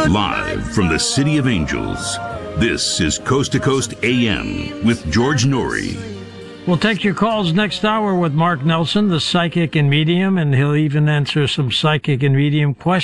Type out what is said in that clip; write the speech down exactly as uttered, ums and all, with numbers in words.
Live from the City of Angels, this is Coast to Coast A M with George Norrie. We'll take your calls next hour with Mark Nelson, the psychic and medium, and he'll even answer some psychic and medium questions.